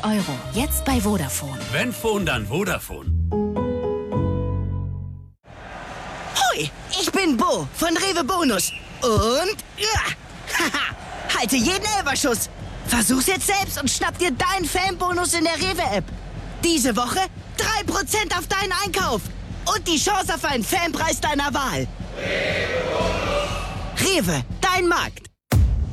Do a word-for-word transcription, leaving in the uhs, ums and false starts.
Euro. Jetzt bei Vodafone. Wenn Phone, dann Vodafone. Hoi, ich bin Bo von Rewe Bonus. Und... Ja, haha, halte jeden Elberschuss. Versuch's jetzt selbst und schnapp dir deinen Fanbonus in der Rewe-App. Diese Woche drei Prozent auf deinen Einkauf. Und die Chance auf einen Fanpreis deiner Wahl. Rewe, dein Markt.